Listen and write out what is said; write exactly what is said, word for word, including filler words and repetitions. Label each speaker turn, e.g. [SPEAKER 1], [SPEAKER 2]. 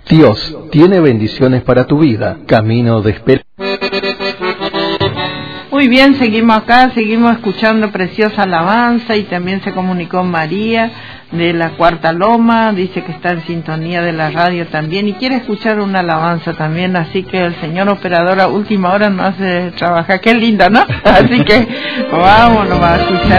[SPEAKER 1] Dios tiene bendiciones para tu vida. Camino de esperanza.
[SPEAKER 2] Muy bien, seguimos acá, seguimos escuchando preciosa alabanza y también se comunicó María de la Cuarta Loma, dice que está en sintonía de la radio también y quiere escuchar una alabanza también, así que el señor operador a última hora nos hace trabajar, qué linda, ¿no? Así que vamos, nos va a escuchar